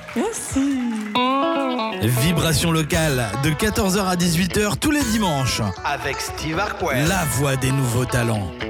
Merci. Vibration locale de 14h à 18h tous les dimanches. Avec Steve Harquell. La voix des nouveaux talents.